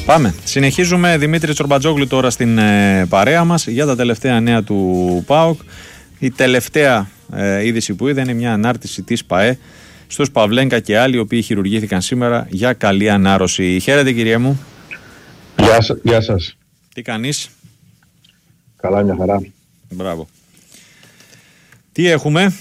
Πάμε. Συνεχίζουμε. Δημήτρη Τσορμπατζόγλου τώρα στην παρέα μας για τα τελευταία νέα του ΠΑΟΚ. Η τελευταία είδηση που είδα είναι μια ανάρτηση της ΠΑΕ στους Παυλένκα και άλλοι, οι οποίοι χειρουργήθηκαν σήμερα για καλή ανάρρωση. Χαίρετε, κύριε μου. Γεια σας. Τι κάνεις? Καλά, μια χαρά. Μπράβο. Τι έχουμε?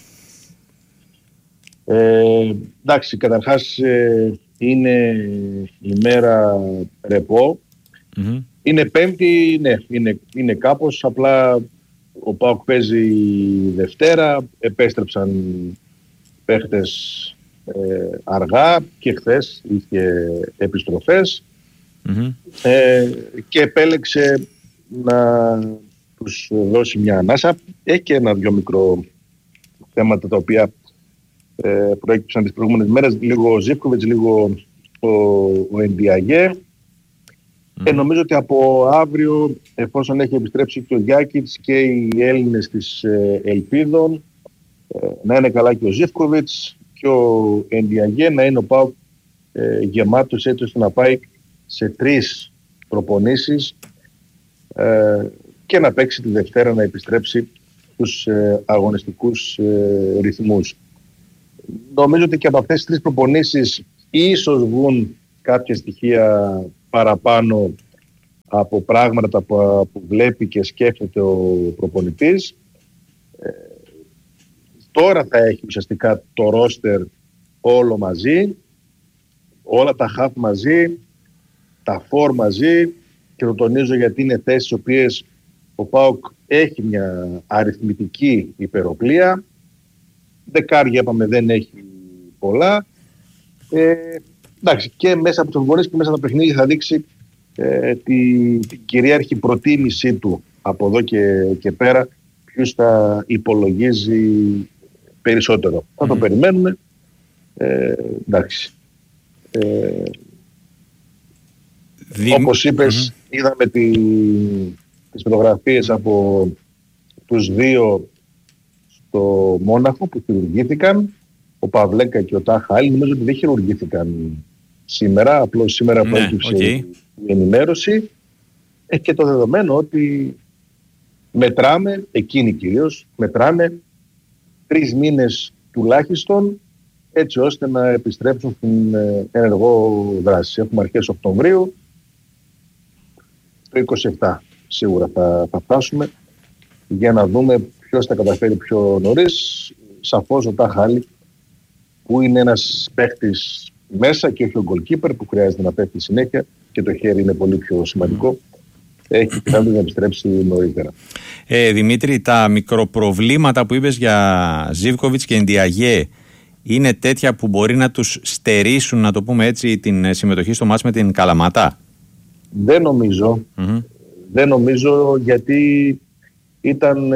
Εντάξει, καταρχάς είναι η μέρα ρεπό. Mm-hmm. Είναι Πέμπτη, ναι, είναι κάπως, απλά ο ΠΑΟΚ παίζει Δευτέρα, επέστρεψαν παίχτες αργά και χθες είχε επιστροφές. Mm-hmm. Και επέλεξε να τους δώσει μια ανάσα. Έχει και ένα-δυο μικρό θέματα τα οποία προέκυψαν τις προηγούμενες μέρες, λίγο ο Ζίβκοβιτς, λίγο ο Ενδιαγέ. Νομίζω ότι από αύριο, εφόσον έχει επιστρέψει και ο Γιάκητς και οι Έλληνες της Ελπίδων, να είναι καλά και ο Ζίβκοβιτς και ο Ενδιαγέ, να είναι ο ΠΑΟΚ γεμάτος έτσι ώστε να πάει σε 3 προπονήσεις και να παίξει τη Δευτέρα, να επιστρέψει στους αγωνιστικούς ρυθμούς. Νομίζω ότι και από αυτές τις 3 προπονήσεις ίσως βγουν κάποια στοιχεία παραπάνω από πράγματα που βλέπει και σκέφτεται ο προπονητής. Τώρα θα έχει ουσιαστικά το ρόστερ όλο μαζί, όλα τα χαφ μαζί, τα φορ μαζί, και το τονίζω γιατί είναι θέσεις στις οποίες ο ΠΑΟΚ έχει μια αριθμητική υπεροπλία. Δεκάρια, είπαμε, δεν έχει πολλά. Εντάξει, και μέσα από τους προπονήσεις και μέσα από τα παιχνίδια θα δείξει την κυρίαρχη προτίμησή του από εδώ και πέρα, ποιους θα υπολογίζει περισσότερο. Θα το περιμένουμε. Εντάξει. Όπως είπες, είδαμε τις φωτογραφίες από τους 2 στο Μόναχο που χειρουργήθηκαν, ο Παυλέκα και ο Τάχα Άλλη. Νομίζω ότι δεν χειρουργήθηκαν σήμερα, απλώς σήμερα προέκυψε η ενημέρωση. Έχει και το δεδομένο ότι μετράμε, εκείνοι κυρίως, μετράμε 3 μήνες τουλάχιστον, έτσι ώστε να επιστρέψουν στην ενεργό δράση. Έχουμε αρχές Οκτωβρίου, το 27 σίγουρα θα φτάσουμε, για να δούμε ποιος θα καταφέρει πιο νωρίς. Σαφώς ο Τάχα Άλλη, που είναι ένας παίχτης μέσα και όχι ο goalkeeper που χρειάζεται να πέφτει συνέχεια και το χέρι είναι πολύ πιο σημαντικό, έχει πιθανότητα να επιστρέψει νωρίτερα. Δημήτρη, τα μικροπροβλήματα που είπες για Ζίβκοβιτς και Ενδιαγέ είναι τέτοια που μπορεί να τους στερήσουν, να το πούμε έτσι, την συμμετοχή στο μάτς με την Καλαμάτα? Δεν νομίζω. Δεν νομίζω, γιατί ήταν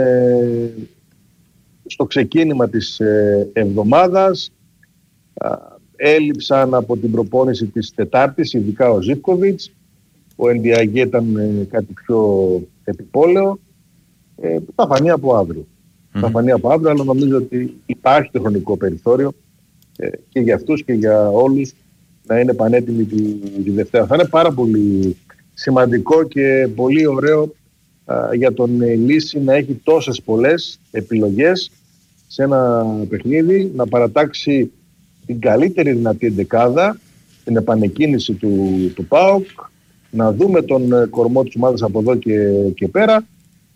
στο ξεκίνημα της εβδομάδας, έλειψαν από την προπόνηση της Τετάρτης, ειδικά ο Ζίβκοβιτς. Ο Ενδιαγέ ήταν κάτι πιο επιπόλαιο. Θα φανεί από αύριο. Θα φανεί από αύριο, αλλά νομίζω ότι υπάρχει το χρονικό περιθώριο και για αυτούς και για όλους να είναι πανέτοιμοι τη Δευτέρα. Θα είναι πάρα πολύ σημαντικό και πολύ ωραίο για τον Λύση να έχει τόσες πολλές επιλογές σε ένα παιχνίδι, να παρατάξει την καλύτερη δυνατή εντεκάδα, την επανεκκίνηση του ΠΑΟΚ, να δούμε τον κορμό της ομάδας από εδώ και πέρα.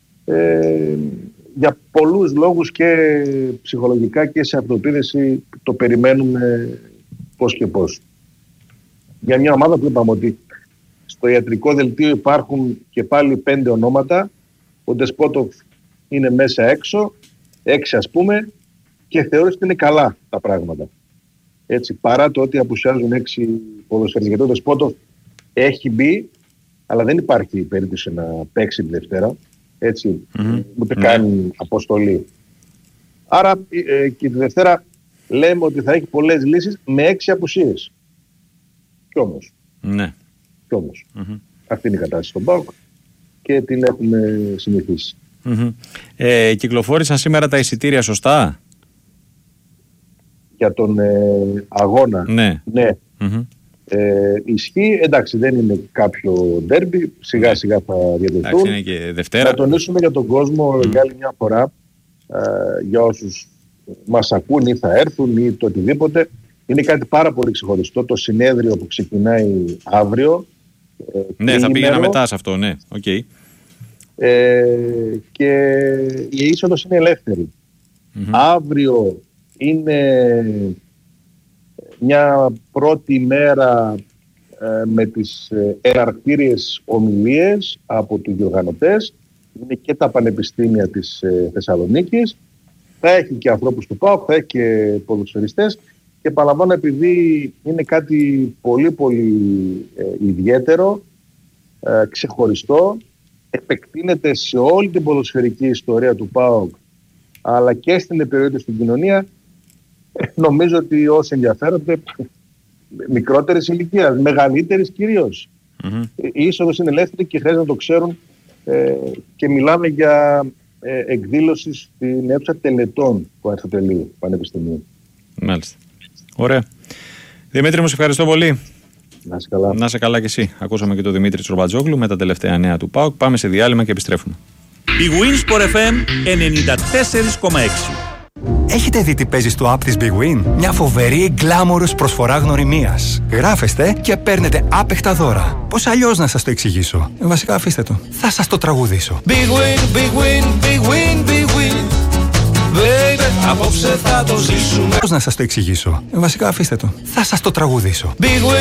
Για πολλούς λόγους, και ψυχολογικά και σε αυτοπεποίθηση, το περιμένουμε πώς και πώς. Για μια ομάδα που είπαμε ότι στο ιατρικό δελτίο υπάρχουν και πάλι 5 ονόματα, ο Ντεσπότοφ είναι μέσα έξω, 6 ας πούμε, και θεωρείς ότι είναι καλά τα πράγματα. Έτσι, παρά το ότι απουσιάζουν 6 ποδοσφαιριστές, γιατί ο Ντεσπότοφ έχει μπει, αλλά δεν υπάρχει περίπτωση να παίξει τη Δευτέρα. Έτσι, ούτε κάνει αποστολή. Άρα και τη Δευτέρα λέμε ότι θα έχει πολλές λύσεις με 6 απουσίες. Κι όμως. Ναι. Κι όμως. Αυτή είναι η κατάσταση στον ΠΑΟΚ και την έχουμε συνηθίσει. Κυκλοφόρησαν σήμερα τα εισιτήρια σωστά? Για τον αγώνα. Ναι. Ναι. ισχύει. Εντάξει, δεν είναι κάποιο ντέρμπι, σιγά σιγά θα διαδεθούν. Είναι και Δευτέρα. Να τονίσουμε για τον κόσμο για άλλη μια φορά, για όσους μας ακούν ή θα έρθουν ή το οτιδήποτε, είναι κάτι πάρα πολύ ξεχωριστό το συνέδριο που ξεκινάει αύριο. Ναι, θα πήγαινα μετά σε αυτό, ναι. Okay. Και η είσοδος είναι ελεύθερη. Αύριο είναι μια πρώτη μέρα με τις εναρκτήριες ομιλίες από τους διοργανωτές. Είναι και τα πανεπιστήμια της Θεσσαλονίκης. Θα έχει και ανθρώπους του ΠΑΟΚ, θα έχει και ποδοσφαιριστές. Και παραλαμβάνω, επειδή είναι κάτι πολύ πολύ ιδιαίτερο, ξεχωριστό, επεκτείνεται σε όλη την ποδοσφαιρική ιστορία του ΠΑΟΚ, αλλά και στην επιρροή στην κοινωνία. Νομίζω ότι όσοι ενδιαφέρονται, μικρότερης ηλικίας, μεγαλύτερης κυρίως, η είσοδος είναι ελεύθερη και χρειάζεται να το ξέρουν, και μιλάμε για εκδήλωση στην αίθουσα τελετών του Αριστοτελείου Πανεπιστημίου. Μάλιστα. Ωραία. Δημήτρη, μου σε ευχαριστώ πολύ. Να είσαι καλά. Να είσαι καλά κι εσύ. Ακούσαμε και τον Δημήτρη Τσορμπατζόγλου με τα τελευταία νέα του ΠΑΟΚ. Πάμε σε διάλειμμα και επιστρέφουμε. Η Winsport FM 94,6. Έχετε δει τι παίζει στο app της Big Win? Μια φοβερή γκλάμορος προσφορά γνωριμίας. Γράφεστε και παίρνετε άπεχτα δώρα. Πώς αλλιώς να σας το εξηγήσω? Βασικά αφήστε το. Θα σας το τραγουδήσω. Big Win, Big Win, Big Win, Big Win. Baby, απόψε θα το ζήσουμε. Πώς να σας το εξηγήσω? Βασικά αφήστε το. Θα σας το τραγουδήσω. Big Win.